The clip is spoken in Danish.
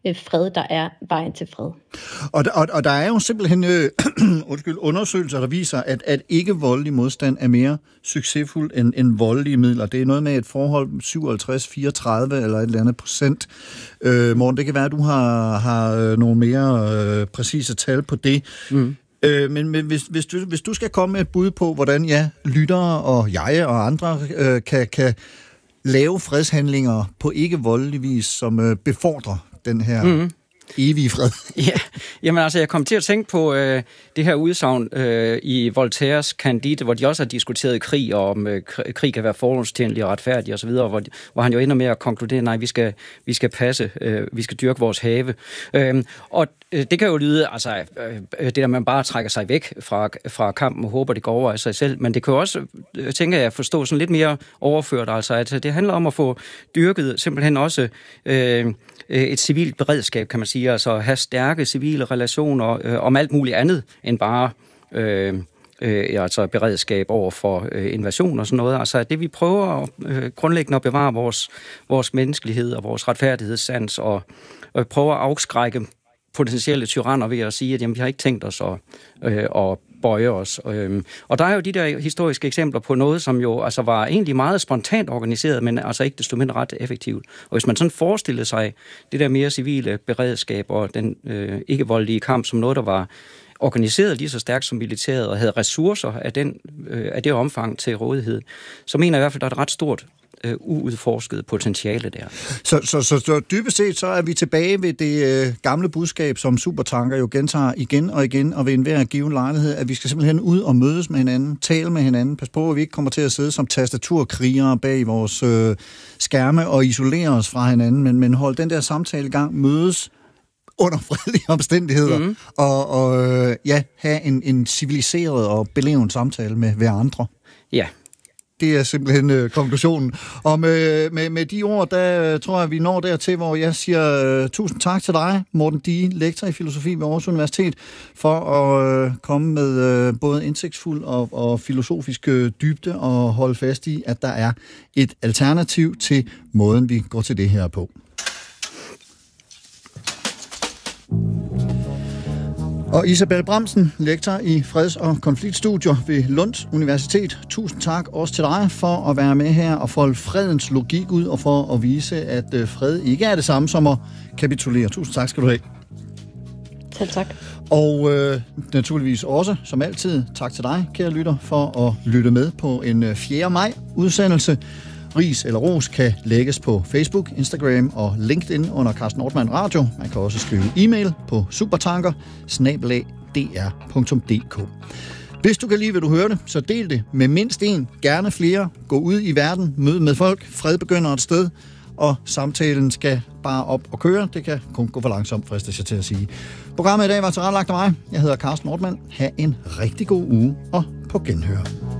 fred, der er vejen til fred. Og der er jo simpelthen undersøgelser, der viser, at ikke-voldelig modstand er mere succesfuld end voldelige midler. Det er noget med et forhold 57-34 eller et eller andet procent. Morten, det kan være, at du har nogle mere præcise tal på det. Mm. Men hvis du skal komme med et bud på, hvordan lyttere og jeg og andre kan lave fredshandlinger på ikke-voldelig vis, som befordrer den her evige fred. Ja, jamen altså, jeg kom til at tænke på det her udsagn i Voltaires Candide, hvor de også har diskuteret krig, og om krig kan være formålstjenlig og retfærdig osv., hvor han jo ender med at konkludere, nej, vi skal passe, vi skal dyrke vores have. Og det kan jo lyde, altså, det der man bare trækker sig væk fra kampen og håber, det går over af sig selv, men det kan jo også, tænker jeg, forstå sådan lidt mere overført, altså, at det handler om at få dyrket simpelthen også et civilt beredskab, kan man sige, altså at have stærke civile relationer om alt muligt andet end bare altså beredskab over for invasion og sådan noget. Altså det vi prøver grundlæggende at bevare vores menneskelighed og vores retfærdighedssans og prøver at afskrække potentielle tyranner ved at sige, at jamen, vi har ikke tænkt os at bøje os. Og der er jo de der historiske eksempler på noget, som jo altså var egentlig meget spontant organiseret, men altså ikke desto mindre ret effektivt. Og hvis man sådan forestillede sig det der mere civile beredskab og den ikke-voldelige kamp som noget, der var organiseret lige så stærkt som militæret og havde ressourcer af det omfang til rådighed, så mener jeg i hvert fald, at der er et ret stort uudforsket potentiale der. Så dybest set, så er vi tilbage ved det gamle budskab, som Supertanker jo gentager igen og igen, og ved enhver given lejlighed, at vi skal simpelthen ud og mødes med hinanden, tale med hinanden, pas på, at vi ikke kommer til at sidde som tastaturkrigere bag vores skærme og isolere os fra hinanden, men hold den der samtale i gang, mødes under fredelige omstændigheder, og have en civiliseret og belevende samtale med hver andre. Ja. Det er simpelthen konklusionen. Og med de ord, der tror jeg, vi når dertil, hvor jeg siger tusind tak til dig, Morten Dige, lektor i filosofi ved Aarhus Universitet, for at komme med både indsigtsfuld og filosofisk dybde og holde fast i, at der er et alternativ til måden, vi går til det her på. Og Isabel Bramsen, lektor i freds- og konfliktstudier ved Lunds Universitet. Tusind tak også til dig for at være med her og folde fredens logik ud og for at vise, at fred ikke er det samme som at kapitulere. Tusind tak skal du have. Selv tak. Og naturligvis også, som altid, tak til dig, kære lytter, for at lytte med på en 4. maj udsendelse. Ris eller ros kan lægges på Facebook, Instagram og LinkedIn under Carsten Ortmann Radio. Man kan også skrive e-mail på supertanker@dr.dk. Hvis du kan lide, hvad du hørte, så del det med mindst en, gerne flere. Gå ud i verden, mød med folk, fred begynder et sted, og samtalen skal bare op og køre. Det kan kun gå for langsomt, fristes jeg til at sige. Programmet i dag var tilrettelagt af mig. Jeg hedder Carsten Ortmann. Ha' en rigtig god uge og på genhør.